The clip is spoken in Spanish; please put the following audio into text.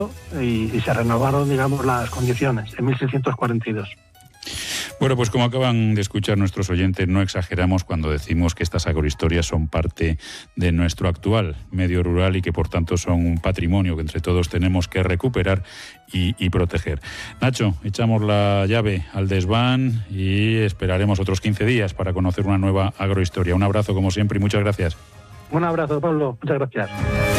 y se renovaron, digamos, las condiciones en 1642. Bueno, pues como acaban de escuchar nuestros oyentes, no exageramos cuando decimos que estas agrohistorias son parte de nuestro actual medio rural y que por tanto son un patrimonio que entre todos tenemos que recuperar y proteger. Nacho, echamos la llave al desván y esperaremos otros 15 días para conocer una nueva agrohistoria. Un abrazo como siempre y muchas gracias. Un abrazo, Pablo. Muchas gracias.